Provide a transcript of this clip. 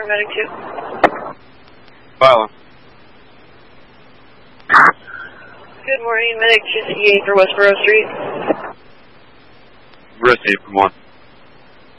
Medic 2. File. Good morning, Medic 2 for Westboro Street. Received from 1.